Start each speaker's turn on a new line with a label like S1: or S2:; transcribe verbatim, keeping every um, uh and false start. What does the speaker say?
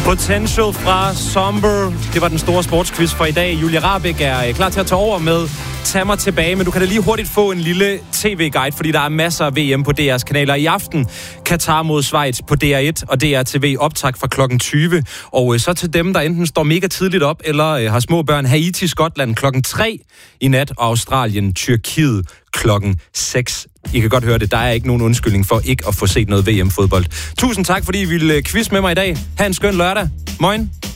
S1: Potential fra Somber. Det var den store sportsquiz for i dag. Julia Rahbek er klar til at tage over med Tag mig tilbage, men du kan da lige hurtigt få en lille tv-guide, fordi der er masser af V M på D R's kanaler i aften. Katar mod Schweiz på D R et og D R T V optag fra klokken tyve. Og så til dem, der enten står mega tidligt op, eller har små børn, Haiti, Skotland klokken tre i nat, og Australien, Tyrkiet klokken seks. I kan godt høre det, der er ikke nogen undskyldning for ikke at få set noget V M-fodbold. Tusind tak, fordi I ville quiz med mig i dag. Ha' en skøn lørdag. Moin.